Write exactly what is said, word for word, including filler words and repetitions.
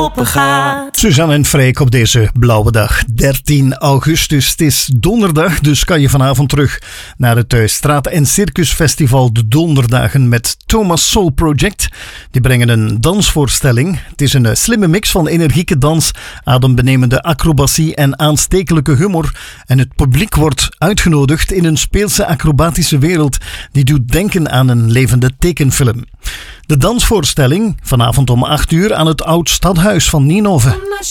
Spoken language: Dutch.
open gaat. Suzanne en Freek op deze blauwe dag, dertien augustus. Het is donderdag, dus kan je vanavond terug naar het uh, Straat- en Circusfestival De Donderdagen met Thomas Soul Project. Die brengen een dansvoorstelling. Het is een uh, slimme mix van energieke dans, adembenemende acrobatie en aanstekelijke humor. En het publiek wordt uitgenodigd in een speelse acrobatische wereld die doet denken aan een levende tekenfilm. De dansvoorstelling vanavond om acht uur aan het Oud Stadhuis van Ninove.